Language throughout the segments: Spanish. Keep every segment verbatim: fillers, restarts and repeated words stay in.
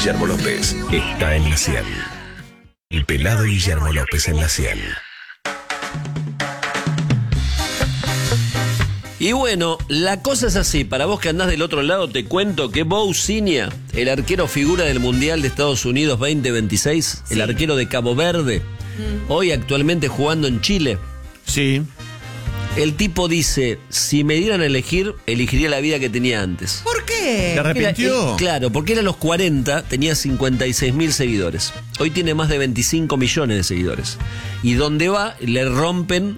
Guillermo López está en la cien. El pelado Guillermo López en la cien. Y bueno, la cosa es así. Para vos que andás del otro lado, te cuento que Bo Cinia, el arquero figura del Mundial de Estados Unidos veinte veintiséis, sí. El arquero de Cabo Verde, mm. hoy actualmente jugando en Chile. Sí. El tipo dice, si me dieran a elegir, elegiría la vida que tenía antes. ¿Por qué? ¿Se arrepintió? Era, eh, claro, porque él a los cuarenta tenía cincuenta y seis mil seguidores. Hoy tiene más de veinticinco millones de seguidores. Y donde va, le rompen...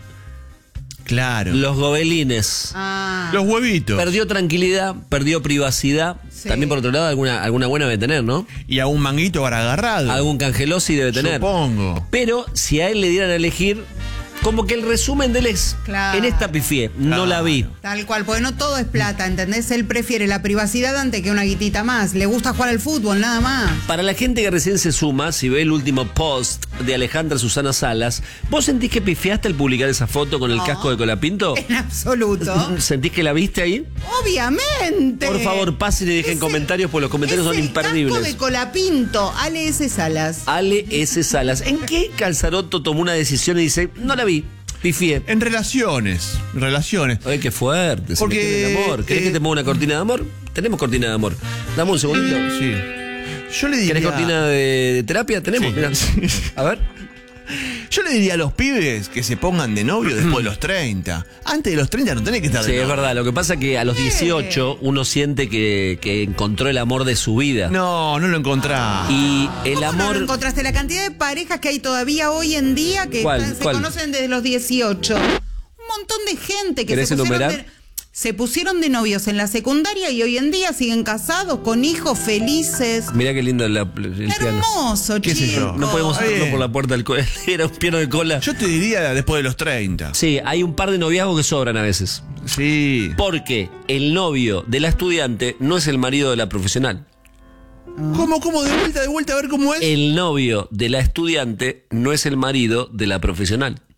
Claro. Los gobelines. Ah. Los huevitos. Perdió tranquilidad, perdió privacidad. Sí. También, por otro lado, alguna, alguna buena debe tener, ¿no? Y algún manguito para agarrado. Algún cangelosi debe tener. Supongo. Pero si a él le dieran a elegir, como que el resumen de él es, claro. en esta pifié, claro. no la vi. Tal cual, porque no todo es plata, ¿entendés? Él prefiere la privacidad antes que una guitita más. Le gusta jugar al fútbol, nada más. Para la gente que recién se suma, si ve el último post de Alejandra Susana Salas, ¿vos sentís que pifiaste al publicar esa foto con el no, casco de Colapinto? En absoluto. ¿Sentís que la viste ahí? Obviamente. Por favor, pasen y dejen es comentarios, porque los comentarios son imperdibles. El casco de Colapinto, Ale S. Salas. Ale S. Salas. ¿En qué Calzaroto tomó una decisión y dice, no la vi? Pifié. En relaciones, relaciones. Ay, qué fuerte. Porque, se me el amor. ¿Querés eh, que te ponga una cortina de amor? Tenemos cortina de amor. Dame un segundito. Sí. Yo le diría... ¿Querés cortina de, de terapia? Tenemos, sí. Mirá. A ver. Yo le diría a los pibes que se pongan de novio después de los treinta. Antes de los treinta no tenés que estar de Sí, novio. Es verdad. Lo que pasa es que a los dieciocho uno siente que, que encontró el amor de su vida. No, no lo encontrás. Y el ¿Cómo amor... no lo encontraste? La cantidad de parejas que hay todavía hoy en día que ¿Cuál? están, se ¿Cuál? conocen desde los dieciocho. Un montón de gente que ¿Querés se pusieron enumerar? de, se pusieron de novios en la secundaria y hoy en día siguen casados, con hijos, felices. Mirá qué lindo la, el piano. Hermoso, ¿Qué sé yo? No podemos sacarlo por la puerta del colegio. Era un piano de cola. Yo te diría después de los treinta. Sí, hay un par de noviazgos que sobran a veces. Sí. Porque el novio de la estudiante no es el marido de la profesional. ¿Cómo, cómo? De vuelta, de vuelta, a ver cómo es. El novio de la estudiante no es el marido de la profesional.